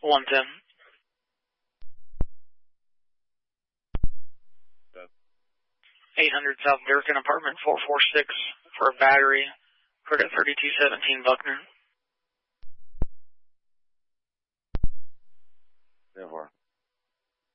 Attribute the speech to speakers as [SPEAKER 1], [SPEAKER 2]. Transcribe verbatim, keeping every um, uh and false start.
[SPEAKER 1] one ten. eight hundred South Durkin, apartment four four six for a battery. Credit thirty-two seventeen Buckner.